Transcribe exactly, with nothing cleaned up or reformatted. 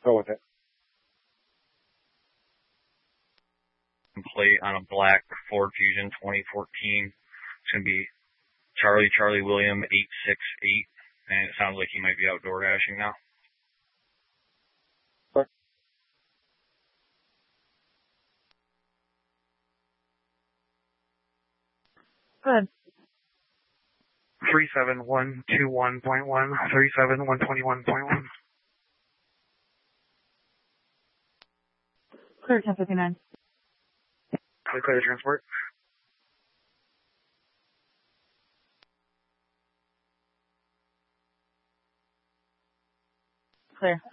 Go with it. Plate on a black Ford Fusion twenty fourteen. It's going to be Charlie Charlie William eight six eight, and it sounds like he might be outdoor dashing now. What? Good. three seven one two one point one, three seven one two one point one. Clear ten fifty-nine. Clear the transport. Clear.